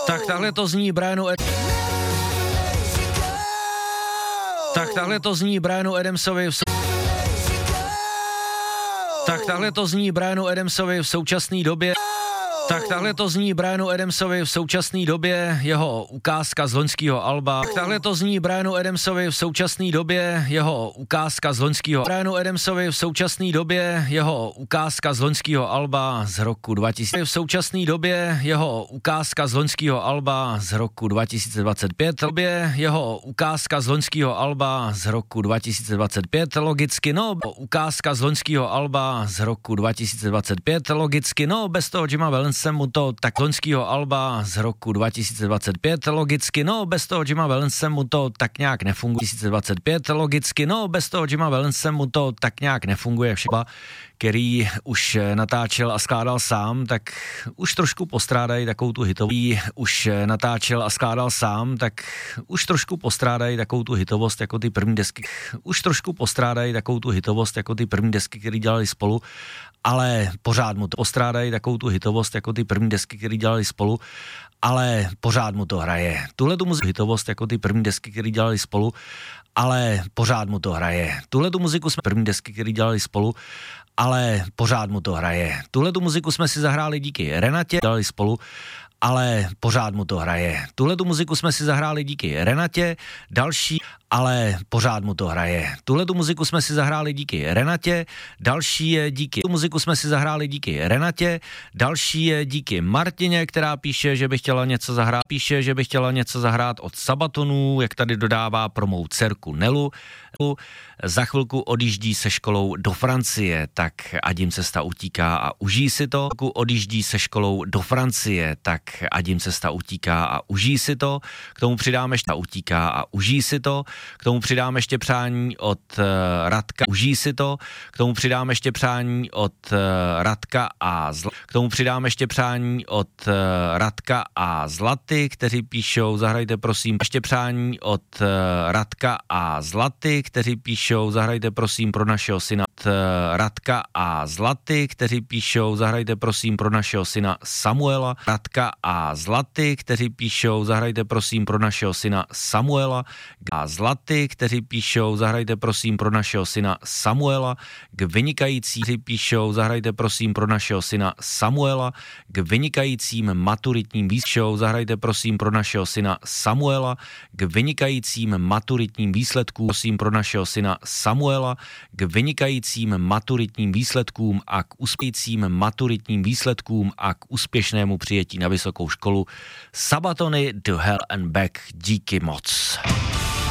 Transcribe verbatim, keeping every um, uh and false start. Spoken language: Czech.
Tak takhle to zní Brianu Ed... Tak takhle to zní Brianu Adamsovi v... Tak takhle to zní Brianu Adamsovi v současné době. Tak takhle to zní Brianu Adamsovi v současné době jeho ukázka z loňského alba. Tak takhle to zní Brianu Adamsovi v současné době jeho ukázka z loňského Brianu Adamsovi v současné době jeho ukázka z loňského alba z roku dva tisíce. V současné době jeho ukázka z loňského alba z roku dva tisíce dvacet pět. Době jeho ukázka z loňského alba z roku dva tisíce dvacet pět. Logicky no, ukázka z loňského alba z roku dva tisíce dvacet pět. Logicky no, bez toho Jima Valence jsem mu to tak loňského alba z roku dva tisíce dvacet pět, logicky, no bez toho Jima Valence mu to tak nějak nefunguje. dva tisíce dvacet pět, logicky, no bez toho Jima Valence mu to tak nějak nefunguje. Všechno, který už natáčel a skládal sám, tak už trošku postrádají takovou tu hitovost. Už natáčel a skládal sám, tak už trošku postrádají takovou tu hitovost jako ty první desky. Už trošku postrádají takovou tu hitovost jako ty první desky, které dělali spolu, ale pořád mu to postrádají takovou tu hitovost jako ty první desky, které dělali spolu, ale pořád mu to hraje. Tuhle tu muziku hitovost jako ty první desky, které dělali spolu, ale pořád mu to hraje. Tuhle tu muziku jsme první desky, které dělali spolu, ale pořád mu to hraje. Tuhle tu muziku jsme si zahráli díky Renatě, dělali spolu, ale pořád mu to hraje. Tuhle tu muziku jsme si zahráli díky Renatě, další, ale pořád mu to hraje. Tuhle tu muziku jsme si zahráli díky Renatě, další je díky. Tu muziku jsme si zahráli díky Renatě, další je díky Martině, která píše, že by chtěla něco zahrát, píše, že by chtěla něco zahrát od Sabatonů, jak tady dodává pro mou dcerku Nelu. Za chvilku odjíždí se školou do Francie, tak ať jim cesta utíká a užij si to. Odjíždí se školou do Francie, tak ať jim cesta utíká a užij si to. K tomu přidáme ještě utíká a užij si to. K tomu přidáme ještě přání od uh, Radka, užij si to. K tomu přidáme ještě přání od uh, Radka a Zl- K tomu přidáme ještě přání od uh, Radka a Zlaty, kteří píšou, zahrajte prosím, ještě přání od uh, Radka a Zlaty, kteří píšou, zahrajte prosím pro našeho syna od uh, Radka a Zlaty, kteří píšou, zahrajte prosím pro našeho syna Samuela. Radka a Zlaty, kteří píšou, zahrajte prosím pro našeho syna Samuela. A Zlaty, kteří píšou, zahrajte prosím pro našeho syna Samuela. K vynikající, kteří píšou, zahrajte prosím pro našeho syna Samuela. K vynikajícím maturitním výsledkům, zahrajte prosím pro našeho syna Samuela. K vynikajícím maturitním výsledkům, prosím pro našeho syna Samuela. K vynikajícím maturitním výsledkům a k uspějícím maturitním výsledkům a k úspěšnému přijetí na vysokou školu Sabatony do Hell and Back. Díky moc.